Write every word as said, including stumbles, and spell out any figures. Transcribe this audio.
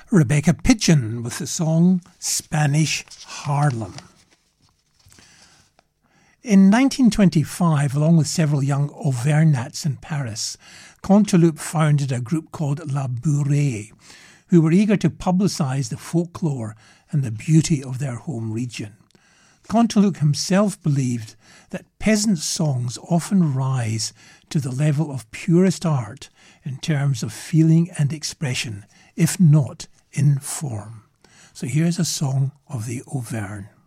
Rebecca Pidgeon with the song Spanish Harlem. In nineteen twenty-five, along with several young Auvergnats in Paris, Canteloup founded a group called La Bourrée, who were eager to publicise the folklore and the beauty of their home region. Canteloup himself believed that peasant songs often rise to the level of purest art in terms of feeling and expression, if not in form. So here's a song of the Auvergne.